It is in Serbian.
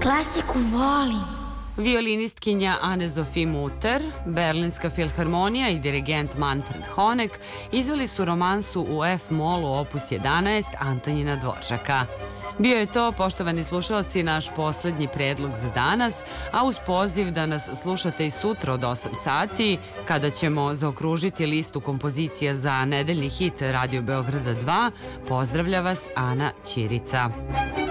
Klasiku volim. Violinistkinja Anne-Sophie Mutter, Berlinska filharmonija i dirigent Manfred Honeck izveli su romansu u F-molu opus 11 Antonjina Dvoržaka. Bio je to, poštovani slušalci, naš poslednji predlog za danas, a uz poziv da nas slušate i sutra od 8 sati, kada ćemo zaokružiti listu kompozicija za nedeljni hit Radio Beograda 2, pozdravlja vas Ana Ćirica.